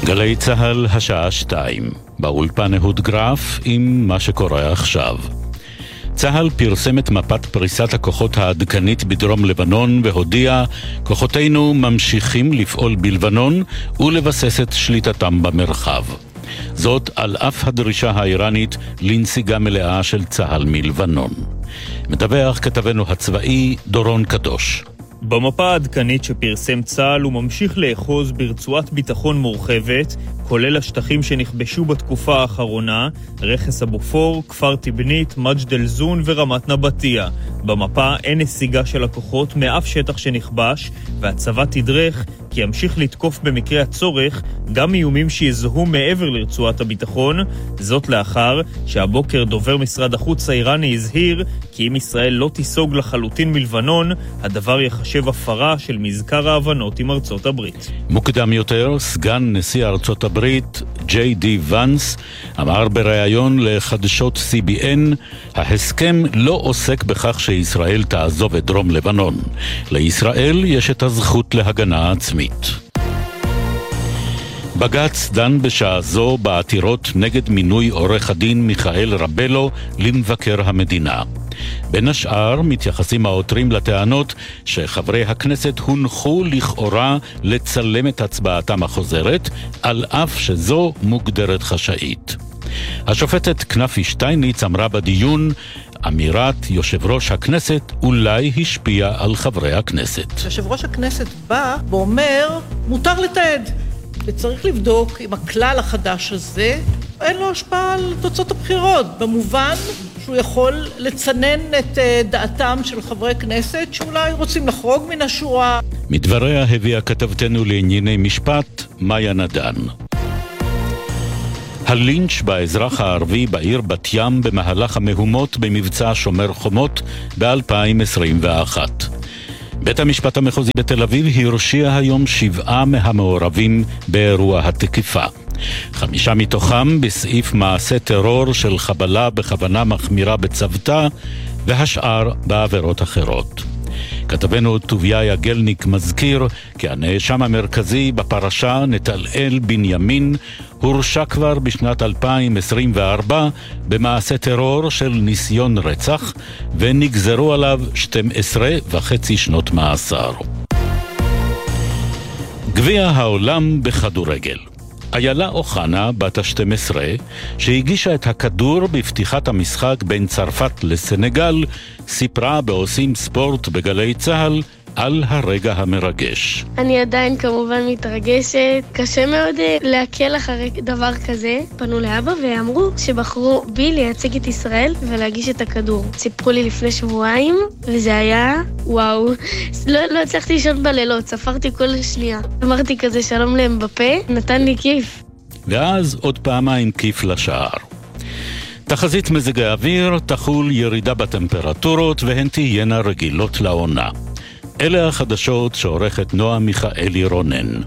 גלי צהל השעה 2, באולפן אהוד גרף עם מה שקורה עכשיו. צהל פרסם את מפת פריסת הכוחות העדכנית בדרום לבנון והודיע, כוחותינו ממשיכים לפעול בלבנון ולבסס את שליטתם במרחב. זאת על אף הדרישה האיראנית לנסיגה מלאה של צהל מלבנון. מדווח כתבנו הצבאי דורון קדוש. במפה העדכנית שפרסם צה"ל הוא ממשיך לאחוז ברצועת ביטחון מורחבת, כולל השטחים שנכבשו בתקופה האחרונה, רכס הבופור, כפר תבנית, מג'ד אל-זון ורמת נבטיה. במפה אין נסיגה של הכוחות מאף שטח שנכבש, והצבא תדרך כי ימשיך לתקוף במקרה הצורך גם איומים שיזהו מעבר לרצועת הביטחון, זאת לאחר שהבוקר דובר משרד החוץ האיראני הזהיר כי אם ישראל לא תיסוג לחלוטין מלבנון, הדבר יחשב הפרה של מזכר ההבנות עם ארצות הברית. מוקדם יותר, סגן נשיא ארצות הברית, ג'יי.די ונס, אמר בריאיון לחדשות CBN, ההסכם לא עוסק בכך שישראל תעזוב את דרום לבנון. לישראל יש את הזכות להגנה עצמית. בג"ץ דן בשעה זו בעתירות נגד מינוי עורך הדין מיכאל רבלו למבקר המדינה. בין השאר מתייחסים העותרים לטענות שחברי הכנסת הונחו לכאורה לצלם את הצבעתם החוזרת, על אף שזו מוגדרת חשאית. השופטת כנפי שטייניץ אמרה בדיון, אמירת יושב ראש הכנסת אולי השפיעה על חברי הכנסת. יושב ראש הכנסת בא ואומר, מותר לתעד. וצריך לבדוק אם הכלל החדש הזה אין לו השפעה על תוצאות הבחירות, במובן שהוא יכול לצנן את דעתם של חברי כנסת שאולי רוצים לחרוג מן השורה. מדבריה הביאה כתבתנו לענייני משפט מאיה נדן. הלינץ' באזרח הערבי בעיר בת ים במהלך המהומות במבצע שומר חומות ב-2021. בית המשפט המחוזי בתל אביב הרשיע היום 7 מהמעורבים באירוע התקיפה. 5 מתוכם בסעיף מעשה טרור של חבלה בכוונה מחמירה בצוותא, והשאר בעבירות אחרות. כתבנו טוביה יגלניק מזכיר כי הנאשם המרכזי בפרשה, נתנאל בנימין, הורשע כבר בשנת 2024 במעשה טרור של ניסיון רצח, ונגזרו עליו 12.5 שנות מאסר. גביע העולם בכדורגל. איילה אוחנה, בת ה-12, שהגישה את הכדור בפתיחת המשחק בין צרפת לסנגל, סיפרה בעושים ספורט בגלי צהל על הרגע המרגש. אני עדיין כמובן מתרגשת. קשה מאוד להקל אחרי דבר כזה. פנו לאבא ואמרו שבחרו בי לייצג את ישראל ולהגיש את הכדור. סיפרו לי לפני שבועיים, וזה היה וואו. לא הצלחתי לישון בלילות, ספרתי כל שנייה. אמרתי כזה שלום להם בפה, נתן לי כיף. ואז עוד פעמיים כיף לשער. תחזית מזג האוויר, תחול ירידה בטמפרטורות והן תהיינה רגילות לעונה. אלה החדשות שעורכת נועה מיכאלי רונן.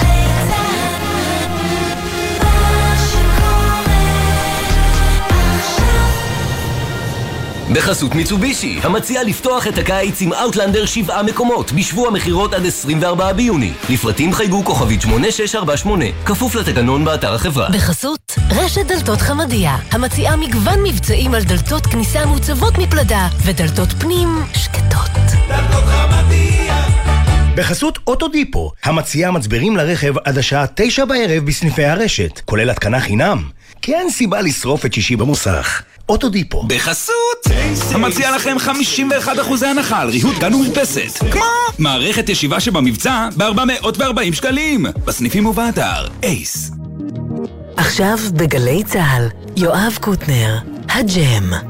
בחסות מיצובישי, המציע לפתוח את הקיץ עם אוטלנדר 7 מקומות בשבוע מחירות עד 24 ביוני. לפרטים חייגו כוכבית 8648, כפוף לתקנון באתר החברה. בחסות רשת דלתות חמדיה, המציעה מגוון מבצעים על דלתות כניסה מוצבות מפלדה ודלתות פנים שקטות. דלתות חמדיה. בחסות אוטודיפו, המציעה מצברים לרכב עד השעה 9 בערב בסניפי הרשת, כולל התקנה חינם. כי אין סיבה לשרוף את שישי במוסך. אוטודיפו. בחסות המציע לכם 51% הנחה על ריהוט גן ומרפסת, כמו מערכת ישיבה שבמבצע ב-440 שקלים בסניפים ובאתר אייס. עכשיו בגלי צהל, יואב קוטנר, הג'ם.